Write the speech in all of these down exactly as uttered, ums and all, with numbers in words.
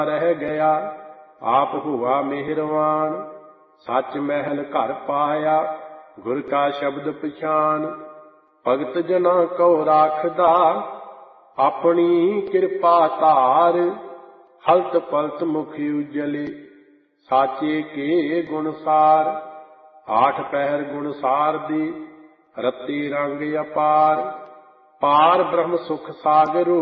रह गया। आप हुआ मेहरवान, सच महल घर पाया, गुर का शब्द पछान। भगत जना को राखदा, अपनी कृपा धार। हलत पलत मुख उजले, साचे के गुणसार। आठ पहर गुणसार दी, रत्ते रंग अपार। पार ब्रह्म सुख सागरो,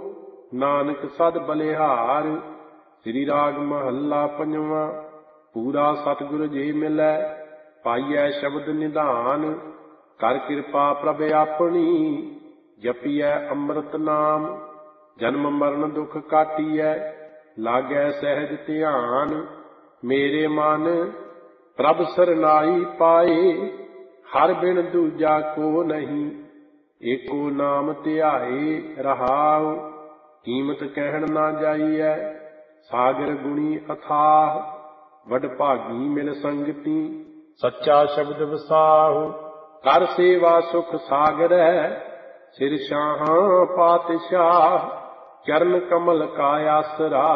नानक सद बलिहार। श्री राग महला पंजवा। पूरा सतगुर जी मिलै, पाइयै शब्द निधान। कर कृपा प्रभ अपनी, जपियै अमृत नाम। जन्म मरण दुख काटियै, लागै सहज ध्यान। मेरे मन प्रभ सरनाई पाए, हर बिन दूजा को नहीं। एको नाम ध्याए रहाओ, कीमत कहन ना जाइए। सागर गुणी अथाह, वड भागी मिल संगति। सच्चा शब्द वसाहु, कर सेवा सुख सागरै। सिर शाहां पातशाह, चरण कमल का आसरा।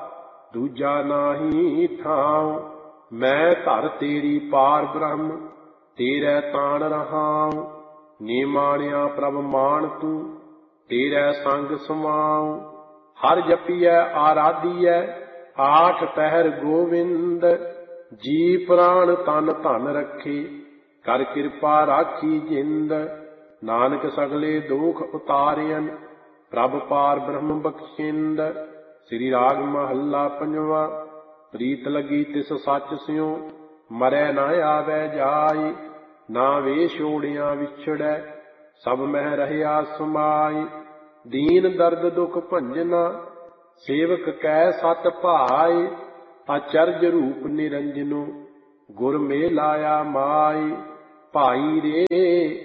दूजा नाही ठाव, मैं धर तेरी पार ब्रह्म, तेरै ताण रहाऊं। ने माणिया प्रभ मान तू, तेरै संग समाऊं। हर जपियै आराधियै, आठ पहर गोविंद। जी प्राण तन धन रखे, कर कृपा राखी जिंद। नानक सगले दुख उतारियन, प्रभ पार ब्रह्म बख्शिंद। श्री राग महला पंजवा। प्रीत लगी तिस सच स्यों, मरै न आवे जाई। ना वे छोड़िया विछड़ै, सब मह रहया समाई। दीन दर्द दुख भंजना, सेवक कै सत भाई। आचर्य रूप निरंजनो, गुर में लाया माई। भाई रे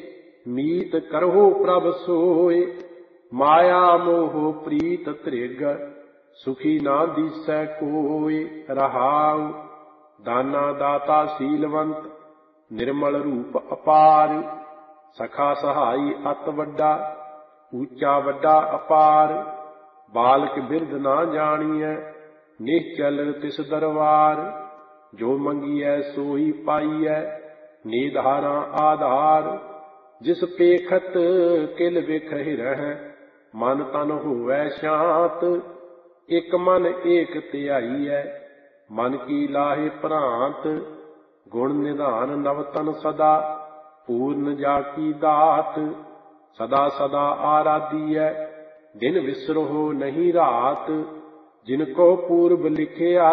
मीत करहो प्रभ सोय, माया मोह प्रीत त्रिग। सुखी ना दिसै कोय रहाउ। दाना दाता सीलवंत, निर्मल रूप अपार। सखा सहाई अत वड्डा, ऊंचा वड्डा अपार। बालक बिरध ना जानिए, निश्चल तिस दरबार। जो मंगिए सोई पाइए, निधारा आधार। जिस पेखत किल विख हिरह, मन तन होवै शांत। एक मन एक ध्याईऐ, मन की लाहे भ्रांत। गुण निधान नव तन सदा, पूर्ण जाकी दात। सदा सदा आराधियै, दिन विसरो नहीं रात। जिनको पूर्व लिखिया,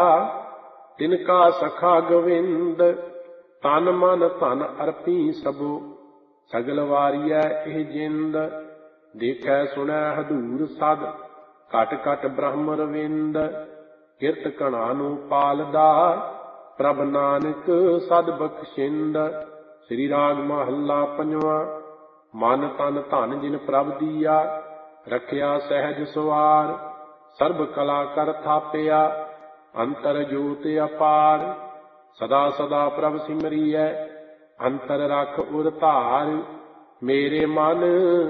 तिनका सखा गोविंद। तन मन धन अर्पी सबो, सगल वारियै एह जिंद। देखै सुनै हदूर सद, घट घट ब्रह्म रविंद। किरत कणा नू पालदा, प्रभ नानक सद बख्शिंद। श्री राग महला पंजवा। मन तन धन जिन प्रभ दिया, रखिया सहज सवार। सर्ब कला कर थापिया, अंतर जोत अपार। सदा सदा प्रभ सिमरियै, अंतर रख उर धार। मेरे मन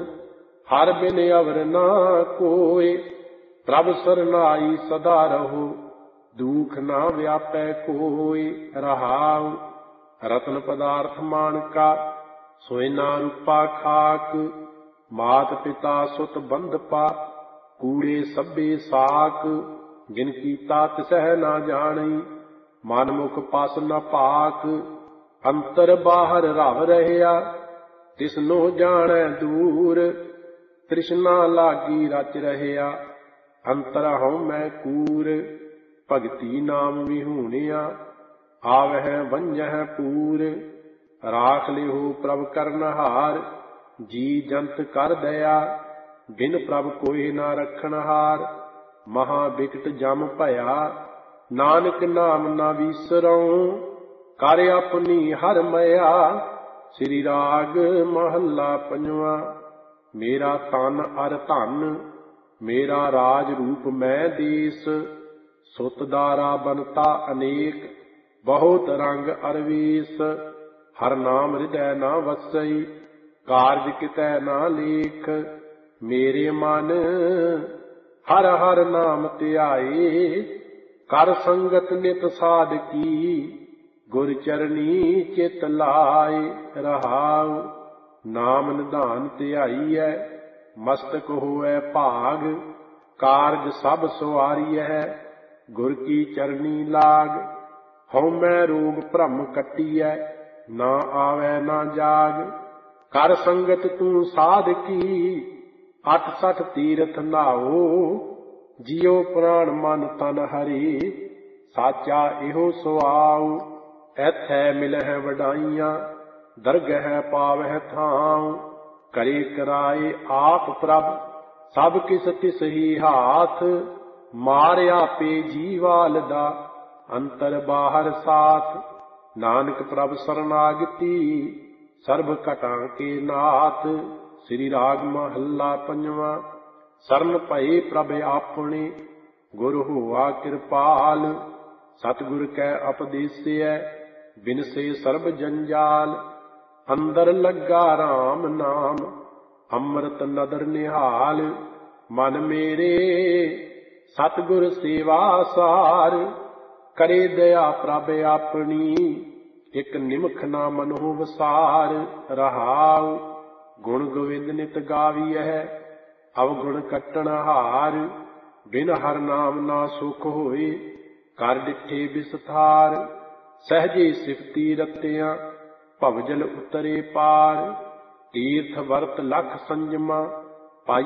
हर बिन अवर ना कोय, प्रभ सरनाई सदा रहो। दुख ना व्यापै कोय रहाउ। रत्न पदार्थ मानका, सोयना रूपा खाक। मात पिता सुत बंधपा, कूड़े सभे साक। जिन कीता तिसह ना जानी, मन मुख पास न पाक। अंतर बाहर रव रहया, तिसनो जानै दूर। तृष्णा लागी रच रहया, अंतर हਉ मैं कूर। भगति नाम विहूणिया, आवह वंजह पूर। राख लिहो प्रभ करनहार, जी जंत कर दया। बिन प्रभ कोई ना रखनहार, महा बिकट जम भया। नानक नाम ना विसरऊं, कर अपनी हर मया। श्री राग महला पंजवा। मेरा तन अर धन, मेरा राज रूप मैं देस। सुत दारा बनता अनेक, बहुत रंग अरवेश। हर नाम हृदय ना वसई, कारज कितै ना लेख। मेरे मन हर हर नाम ध्याए, ਕਰ ਸੰਗਤ ਨਿਤ ਸਾਧਕੀ, ਗੁਰ ਚਰਨੀ ਚਿਤ ਲਾਏ ਰਹਾਉ। ਨਾਮ ਨਿਧਾਨ ਧਿਆਈਐ, ਮਸਤਕ ਹੋਵੈ ਭਾਗ, ਕਾਰਜ ਸਭ ਸਵਾਰੀਐ, ਗੁਰ ਕੀ ਚਰਨੀ ਲਾਗ। ਹਉਮੈ ਰੋਗ ਭ੍ਰਮ ਕੱਟੀਐ, ਨਾ ਆਵੈ ਨਾ ਜਾਗ। ਕਰ ਸੰਗਤ ਤੂੰ ਸਾਧਕੀ, ਅਠ ਸਠ ਤੀਰਥ ਨਾਓ। ਜਿਉ ਪ੍ਰਾਣ ਮਨ ਤਨ ਹਰੀ, ਸਾਚਾ ਇਹੋ ਸੁਆਉ। ਐਥੈ ਮਿਲਹਿ ਵਡਾਈਆਂ, ਦਰਗਹਿ ਪਾਵਹਿ ਥਾਉ। ਕਰੇ ਕਰਾਏ ਆਪ ਪ੍ਰਭ, ਸਭ ਕਿਸ ਤਿਸ ਹੀ ਹਾਥ। ਮਾਰਿਆ ਪੇ ਜੀਵਾਲ ਦਾ, ਅੰਤਰ ਬਾਹਰ ਸਾਥ। ਨਾਨਕ ਪ੍ਰਭ ਸਰਨਾਗਤੀ, ਸਰਬ ਘਟਾਂ ਕੇ ਨਾਥ। ਸ੍ਰੀ ਰਾਗ ਮਹੱਲਾ ਪੰਜਵਾਂ। ਸਰਨ ਭਏ ਪ੍ਰਭ ਆਪਣੇ, ਗੁਰ ਹੋਆ ਕਿਰਪਾਲ। ਸਤਿਗੁਰ ਕੈ ਉਪਦੇਸਿਐ, ਬਿਨਸੇ ਸਰਬ ਜੰਜਾਲ। ਅੰਦਰ ਲੱਗਾ ਰਾਮ ਨਾਮ, ਅੰਮ੍ਰਿਤ ਨਦਰ ਨਿਹਾਲ। ਮਨ ਮੇਰੇ ਸਤਿਗੁਰ ਸੇਵਾ ਸਾਰ, ਕਰੇ ਦਇਆ ਪ੍ਰਭ ਆਪਣੀ। ਇਕ ਨਿਮਖ ਨਾ ਮਨਹੁ ਵਸਾਰ ਰਹਾਉ। ਗੁਣ ਗੋਵਿੰਦ ਨਿਤ ਗਾਵੀਐ, ਅਵਗੁਣ ਕੱਟਣ ਹਾਰ। ਬਿਨ ਹਰ ਨਾਮ ਨਾ ਸੁਖ ਹੋਏ, ਕਰ ਡਿਠੇ ਬਿਸਥਾਰ। ਸਹਿਜੇ ਸਿਫਤੀ ਰਤਿਆਂ, ਭਵਜਲ ਉਤਰੇ ਪਾਰ। ਤੀਰਥ ਵਰਤ ਲਖ ਸੰਜਮਾ,